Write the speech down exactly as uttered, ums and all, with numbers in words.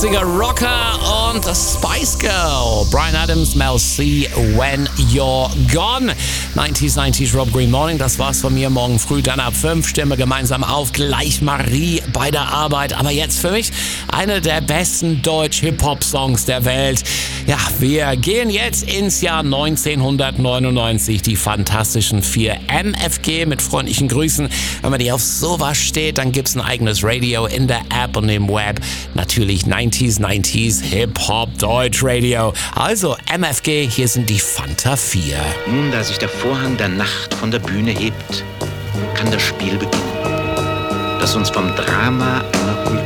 achtziger Rocker und Spice Girl. Bryan Adams, Mel C, When You're Gone. neunziger neunzig Rob Green Morning, das war's von mir. Morgen früh dann ab fünf Stimme gemeinsam auf. Gleich Marie bei der Arbeit. Aber jetzt für mich eine der besten Deutsch-Hip-Hop-Songs der Welt. Ja, wir gehen jetzt ins Jahr neunzehnhundertneunundneunzig. Die Fantastischen Vier. M F G mit freundlichen Grüßen. Wenn man die auf sowas steht, dann gibt's ein eigenes Radio in der App und im Web. Natürlich neunziger neunzig Hip-Hop Deutsch Radio. Also M F G, hier sind die Fanta vier. Nun, da sich der Vorhang der Nacht von der Bühne hebt, kann das Spiel beginnen, das uns vom Drama einer